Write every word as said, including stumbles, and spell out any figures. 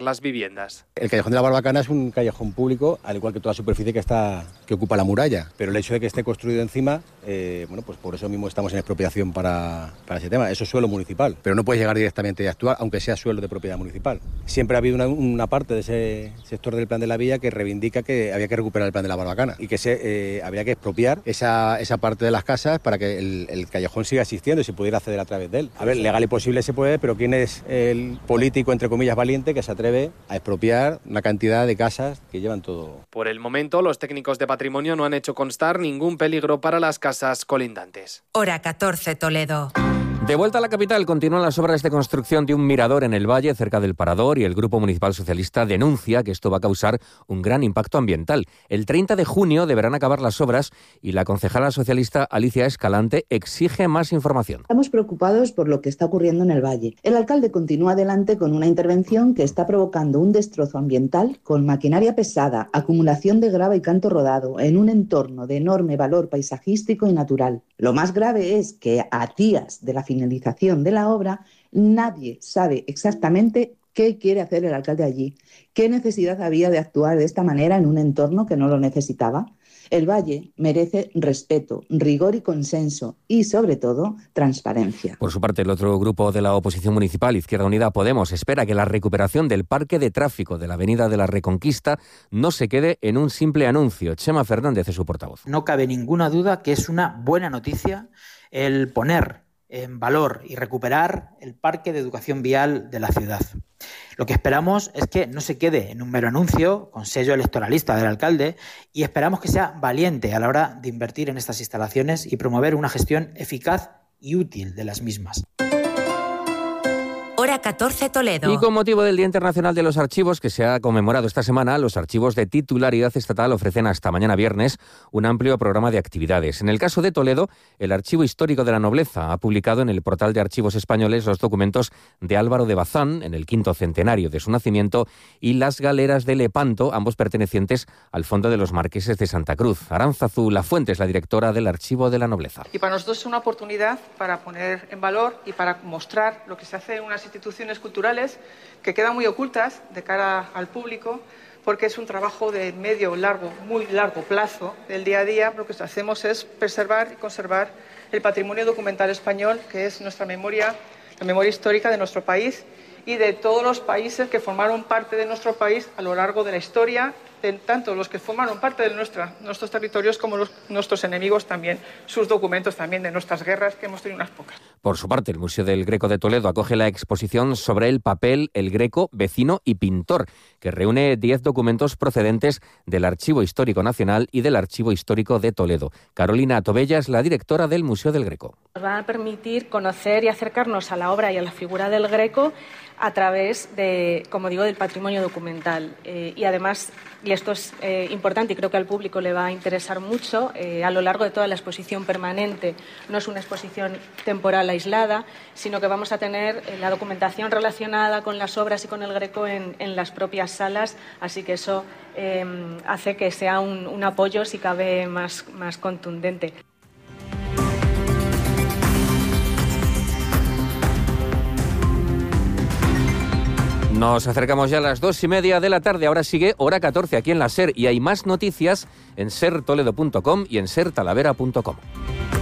las viviendas. El callejón de la Barbacana es un callejón público, al igual que toda la superficie que está que ocupa la muralla, pero el hecho de que esté construido encima, eh, bueno, pues por eso mismo estamos en expropiación para, para ese tema. Eso es suelo municipal, pero no puedes llegar directamente y actuar, aunque sea suelo de propiedad municipal. Siempre ha habido una, una parte de ese sector del plan de la villa que reivindica que había que recuperar el plan de la Barbacana y que se, eh, habría que expropiar esa, esa parte de las casas para que el, el callejón siga existiendo y se pudiera acceder a través de él. A ver, legal y posible se puede, pero ¿quién es el político, entre comillas, valiente que se atreve a expropiar una cantidad de casas que llevan todo? Por el momento, los técnicos de patrimonio no han hecho constar ningún peligro para las casas colindantes. Hora catorce, Toledo. De vuelta a la capital, continúan las obras de construcción de un mirador en el Valle, cerca del Parador, y el Grupo Municipal Socialista denuncia que esto va a causar un gran impacto ambiental. El treinta de junio deberán acabar las obras y la concejala socialista Alicia Escalante exige más información. Estamos preocupados por lo que está ocurriendo en el Valle. El alcalde continúa adelante con una intervención que está provocando un destrozo ambiental con maquinaria pesada, acumulación de grava y canto rodado en un entorno de enorme valor paisajístico y natural. Lo más grave es que a días de la finalización de la obra, nadie sabe exactamente qué quiere hacer el alcalde allí, qué necesidad había de actuar de esta manera en un entorno que no lo necesitaba. El Valle merece respeto, rigor y consenso y, sobre todo, transparencia. Por su parte, el otro grupo de la oposición municipal, Izquierda Unida Podemos, espera que la recuperación del parque de tráfico de la Avenida de la Reconquista no se quede en un simple anuncio. Chema Fernández es su portavoz. No cabe ninguna duda que es una buena noticia el poner en valor y recuperar el parque de educación vial de la ciudad. Lo que esperamos es que no se quede en un mero anuncio con sello electoralista del alcalde y esperamos que sea valiente a la hora de invertir en estas instalaciones y promover una gestión eficaz y útil de las mismas. Hora catorce, Toledo. Y con motivo del Día Internacional de los Archivos, que se ha conmemorado esta semana, los archivos de titularidad estatal ofrecen hasta mañana viernes un amplio programa de actividades. En el caso de Toledo, el Archivo Histórico de la Nobleza ha publicado en el portal de Archivos Españoles los documentos de Álvaro de Bazán, en el quinto centenario de su nacimiento, y las galeras de Lepanto, ambos pertenecientes al Fondo de los Marqueses de Santa Cruz. Aránzazu Lafuente es la directora del Archivo de la Nobleza. Y para nosotros es una oportunidad para poner en valor y para mostrar lo que se hace en unas instituciones culturales que quedan muy ocultas de cara al público, porque es un trabajo de medio, largo, muy largo plazo del día a día. Lo que hacemos es preservar y conservar el patrimonio documental español, que es nuestra memoria, la memoria histórica de nuestro país y de todos los países que formaron parte de nuestro país a lo largo de la historia, de tanto los que formaron parte de nuestra, nuestros territorios como los, nuestros enemigos también, sus documentos también de nuestras guerras, que hemos tenido unas pocas. Por su parte, el Museo del Greco de Toledo acoge la exposición sobre el papel, el greco, vecino y pintor, que reúne diez documentos procedentes del Archivo Histórico Nacional y del Archivo Histórico de Toledo. Carolina Tobella es la directora del Museo del Greco. Nos van a permitir conocer y acercarnos a la obra y a la figura del Greco a través de, como digo, del patrimonio documental. Eh, y además, y esto es eh, importante y creo que al público le va a interesar mucho, eh, a lo largo de toda la exposición permanente, no es una exposición temporal aislada, sino que vamos a tener eh, la documentación relacionada con las obras y con el Greco en, en las propias salas, así que eso eh, hace que sea un, un apoyo, si cabe, más, más contundente. Nos acercamos ya a las dos y media de la tarde. Ahora sigue Hora catorce aquí en la SER y hay más noticias en ser toledo punto com y en ser talavera punto com.